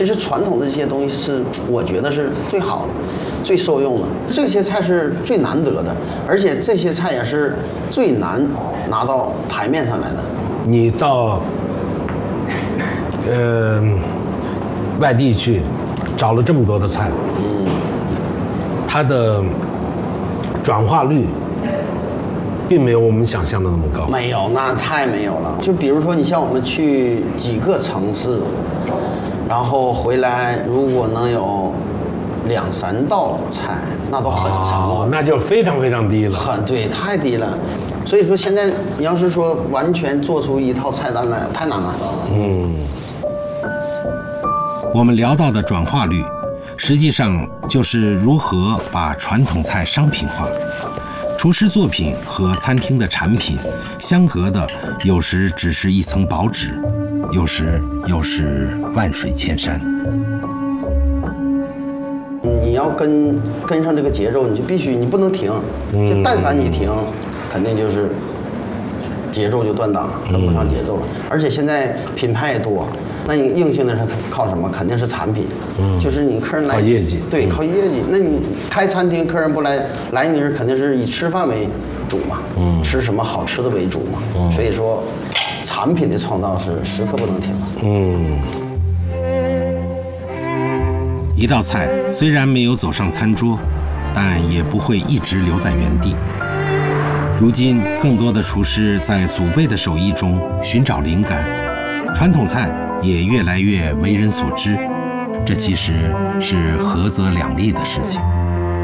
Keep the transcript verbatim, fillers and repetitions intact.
其实传统的这些东西是我觉得是最好的、最受用的。这些菜是最难得的，而且这些菜也是最难拿到台面上来的。 你到呃外地去找了这么多的菜，嗯，它的转化率并没有我们想象的那么高。 没有，那太没有了。就比如说，你像我们去几个城市，然后回来，如果能有两三道菜，那都很成了， 哦，那就非常非常低了。 很对，太低了。所以说，现在你要是说完全做出一套菜单来，太难了。 嗯， 我们聊到的转化率，实际上就是如何把传统菜商品化。厨师作品和餐厅的产品相隔的，有时只是一层薄纸，有时又是万水千山。 你要跟跟上这个节奏，你就必须，你不能停。就但凡你停，肯定就是节奏就断档，跟不上节奏了。而且现在品牌也多，那你硬性的是靠什么？肯定是产品，嗯，就是你客人来靠业绩， 对，靠业绩。那你开餐厅，客人不来，来你这肯定是以吃饭为主嘛，嗯，吃什么好吃的为主嘛，嗯，所以说产品的创造是时刻不能停的， 嗯。 一道菜虽然没有走上餐桌，但也不会一直留在原地。如今，更多的厨师在祖辈的手艺中寻找灵感，传统菜也越来越为人所知，这其实是合则两利的事情。